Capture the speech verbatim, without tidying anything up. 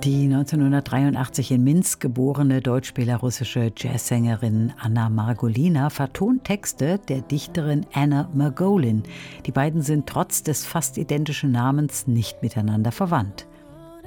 Die neunzehnhundertdreiundachtzig in Minsk geborene deutsch-belarussische Jazzsängerin Anna Margolina vertont Texte der Dichterin Anna Margolin. Die beiden sind trotz des fast identischen Namens nicht miteinander verwandt.